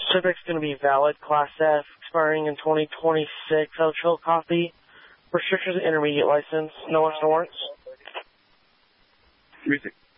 Civic's going to be valid, Class F, expiring in 2026. Chill copy. Restrictions intermediate license. No warrants. 36.